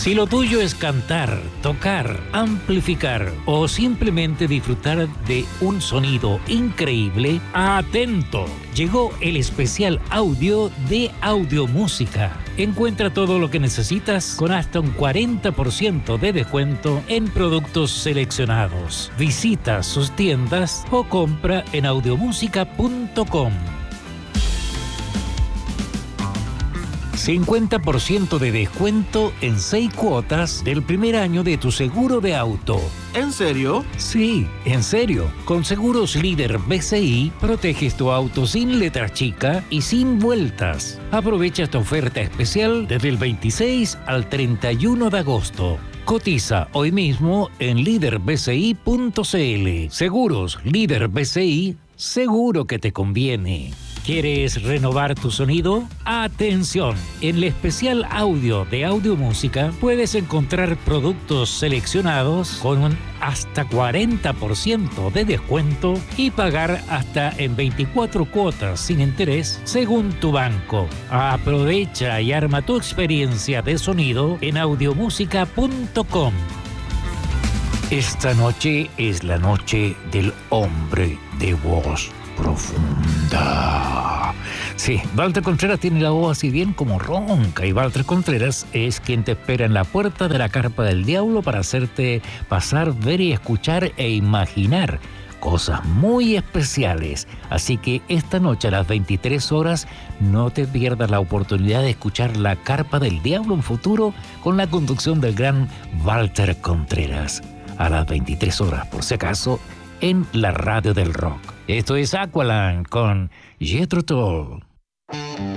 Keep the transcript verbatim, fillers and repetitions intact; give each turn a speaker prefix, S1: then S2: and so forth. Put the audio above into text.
S1: Si lo tuyo es cantar, tocar, amplificar o simplemente disfrutar de un sonido increíble, atento. Llegó el especial audio de Audiomúsica. Encuentra todo lo que necesitas con hasta un cuarenta por ciento de descuento en productos seleccionados. Visita sus tiendas o compra en audiomúsica punto com. cincuenta por ciento de descuento en seis cuotas del primer año de tu seguro de auto.
S2: ¿En serio?
S1: Sí, en serio. Con Seguros Líder B C I, proteges tu auto sin letra chica y sin vueltas. Aprovecha esta oferta especial desde el veintiséis al treinta y uno de agosto. Cotiza hoy mismo en líder b c i punto c l. Seguros Líder B C I, seguro que te conviene. ¿Quieres renovar tu sonido? ¡Atención! En el especial audio de Audiomúsica puedes encontrar productos seleccionados con un hasta cuarenta por ciento de descuento y pagar hasta en veinticuatro cuotas sin interés según tu banco. Aprovecha y arma tu experiencia de sonido en audiomúsica punto com. Esta noche es la noche del hombre de voz profunda. Sí, Walter Contreras tiene la voz así bien como ronca, y Walter Contreras es quien te espera en la puerta de la carpa del diablo para hacerte pasar, ver y escuchar e imaginar cosas muy especiales. Así que esta noche a las veintitrés horas no te pierdas la oportunidad de escuchar la carpa del diablo en futuro con la conducción del gran Walter Contreras. A las veintitrés horas, por si acaso, en la radio del rock. Esto es Aqualung con Jethro Tull.